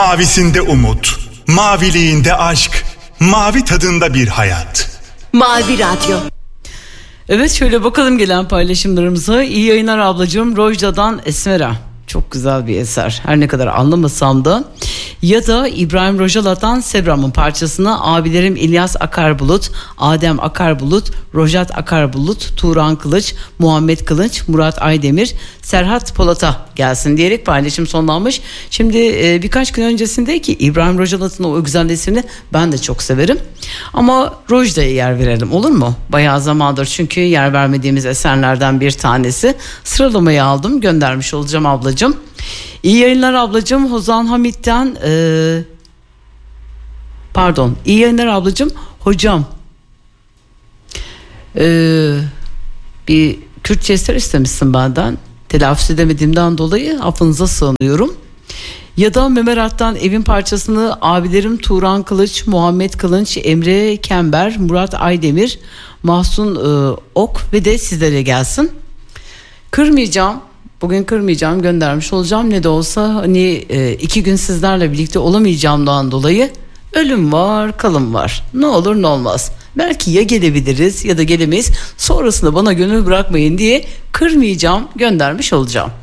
Mavisinde umut, maviliğinde aşk, mavi tadında bir hayat. Mavi Radyo. Evet, şöyle bakalım gelen paylaşımlarımıza. İyi yayınlar ablacığım. Rojda'dan Esmera. Çok güzel bir eser. Her ne kadar anlamasam da. Ya da İbrahim Rojala'dan Sebram'ın parçasına abilerim İlyas Akarbulut, Adem Akarbulut, Rojat Akarbulut, Turan Kılıç, Muhammed Kılıç, Murat Aydemir, Serhat Polat'a gelsin diyerek paylaşım sonlanmış. Şimdi birkaç gün öncesindeki İbrahim Rojala'nın o güzel eserini ben de çok severim. Ama Rojda'ya yer verelim, olur mu? Bayağı zamandır çünkü yer vermediğimiz eserlerden bir tanesi. Sıralamayı aldım, göndermiş olacağım ablacığım. İyi yayınlar ablacığım. Hozan Hamit'ten iyi yayınlar ablacığım. Hocam bir Kürtçe eser istemişsin benden. Telaffuz edemediğimden dolayı affınıza sığınıyorum. Ya da Memerat'tan evin parçasını abilerim Turan Kılıç, Muhammed Kılıç, Emre Kember, Murat Aydemir, Mahsun Ok ve de sizlere gelsin. Bugün kırmayacağım, göndermiş olacağım. Ne de olsa hani 2 gün sizlerle birlikte olamayacağımdan dolayı ölüm var, kalım var. Ne olur ne olmaz. Belki ya gelebiliriz ya da gelemeyiz. Sonrasında bana gönül bırakmayın diye kırmayacağım, göndermiş olacağım.